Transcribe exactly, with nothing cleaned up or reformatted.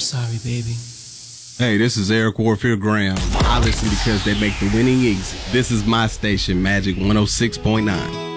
sorry, baby. Hey, this is Eric Warfield Graham. I listen because they make the winning easy. This is my station, Magic one oh six point nine.